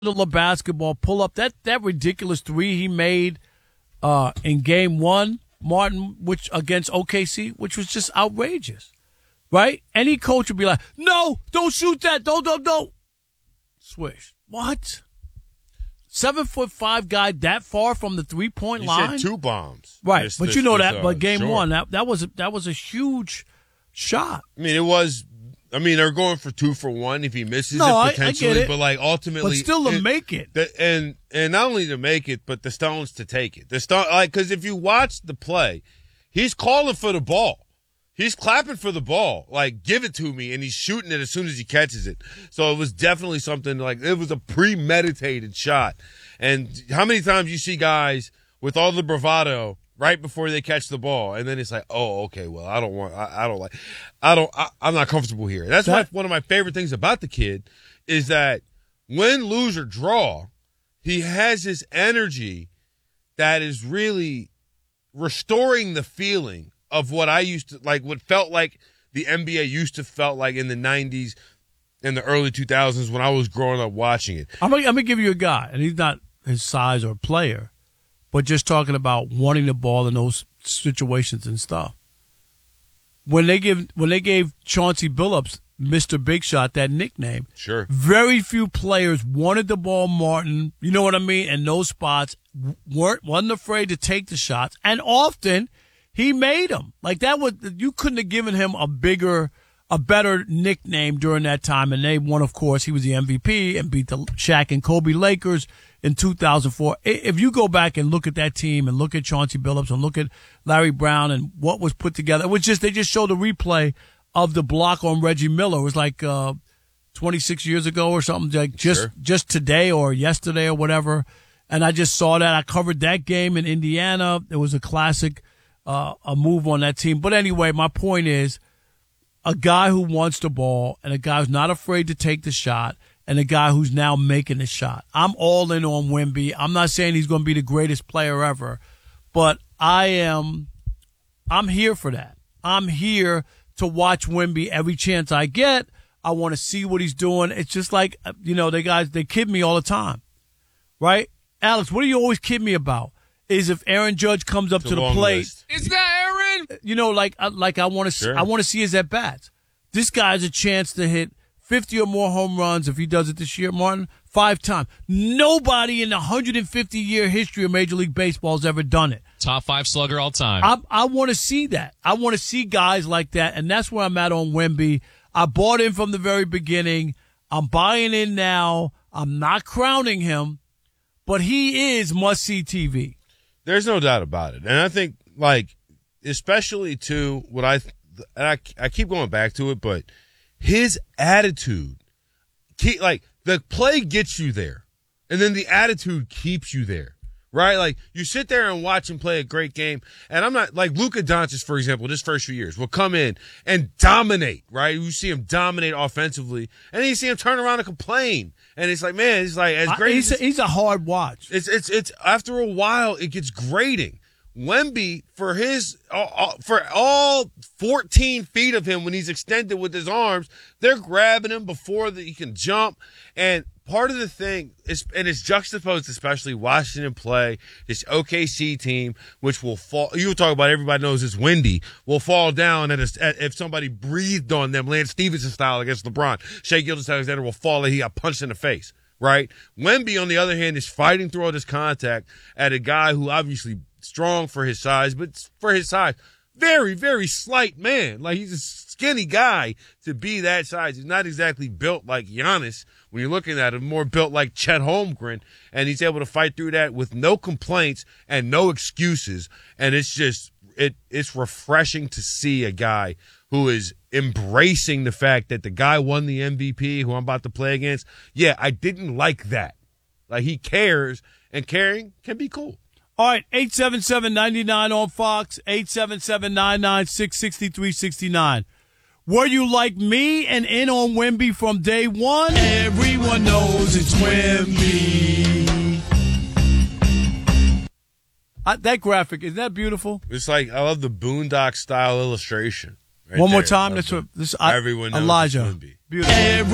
the basketball, pull up that ridiculous three he made in game one, Martin, which against OKC, which was just outrageous, right? Any coach would be like, no, don't shoot that. Don't. Swish. What? 7'5" guy that far from the 3-point line? He said 2 bombs. Right, but you know that. But game one, that was a huge shot. I mean, they're going for 2 for 1 if he misses it potentially. I get it. But like ultimately, but still to make it, and not only to make it, but the Stones to take it. Because if you watch the play, he's calling for the ball. He's clapping for the ball, like, give it to me, and he's shooting it as soon as he catches it. So it was definitely something like, it was a premeditated shot. And how many times you see guys with all the bravado right before they catch the ball, and then it's like, oh, okay, well, I'm not comfortable here. That's one of my favorite things about the kid is that win, lose, or draw, he has this energy that is really restoring the feeling of what I used to like, what felt like the NBA used to felt like in the 90s and the early 2000s when I was growing up watching it. I'm gonna give you a guy, and he's not his size or player, but just talking about wanting the ball in those situations and stuff. When they gave Chauncey Billups Mr. Big Shot that nickname, sure, very few players wanted the ball, Martin. You know what I mean? In those spots, wasn't afraid to take the shots, and often he made them. Like that was, you couldn't have given him a better nickname during that time. And they won, of course. He was the MVP and beat the Shaq and Kobe Lakers in 2004. If you go back and look at that team and look at Chauncey Billups and look at Larry Brown and what was put together, it was just, they just showed a replay of the block on Reggie Miller. It was like 26 years ago or something, like just today or yesterday or whatever. And I just saw that. I covered that game in Indiana. It was a classic. A move on that team. But anyway, my point is a guy who wants the ball and a guy who's not afraid to take the shot and a guy who's now making the shot. I'm all in on Wemby. I'm not saying he's going to be the greatest player ever, but I'm here for that. I'm here to watch Wemby every chance I get. I want to see what he's doing. It's just like, they kid me all the time, right? Alex, what do you always kid me about? Is if Aaron Judge comes up to the plate. List. Is that Aaron? I want to see his at-bats. This guy has a chance to hit 50 or more home runs if he does it this year, Martin, 5 times. Nobody in the 150-year history of Major League Baseball has ever done it. Top 5 slugger all time. I want to see that. I want to see guys like that, and that's where I'm at on Wemby. I bought in from the very beginning. I'm buying in now. I'm not crowning him, but he is must-see TV. There's no doubt about it. And I think, especially to what I keep going back to it, but his attitude, the play gets you there, and then the attitude keeps you there, right? Like, you sit there and watch him play a great game, and I'm not, like, Luka Doncic, for example, this first few years, will come in and dominate, right? You see him dominate offensively, and then you see him turn around and complain. And it's like, man, it's like as great. He's a hard watch. It's after a while it gets grating. Wemby for all 14 feet of him when he's extended with his arms, they're grabbing him before he can jump. And part of the thing is, and it's juxtaposed, especially Washington play this OKC team, which will fall. You talk about everybody knows it's windy. Will fall down if somebody breathed on them, Lance Stevenson style against LeBron. Shai Gilgeous-Alexander will fall and he got punched in the face. Right? Wemby, on the other hand, is fighting through all this contact at a guy who obviously strong for his size, but for his size, very, very slight man. Like, he's a skinny guy to be that size. He's not exactly built like Giannis when you're looking at him, more built like Chet Holmgren, and he's able to fight through that with no complaints and no excuses. And it's just, it's refreshing to see a guy who is embracing the fact that the guy won the MVP who I'm about to play against. Yeah, I didn't like that. Like, he cares, and caring can be cool. All right, 877-99 on Fox, 877-996-6369. Were you like me and in on Wemby from day one? Everyone knows it's Wemby. That graphic, isn't that beautiful? It's like, I love the Boondock style illustration. One more time. That's what everyone knows. Elijah. Beautiful.